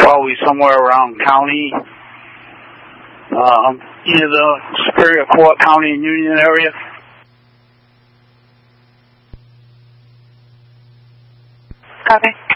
probably somewhere around county, either the Superior Court, County, and Union area. Copy.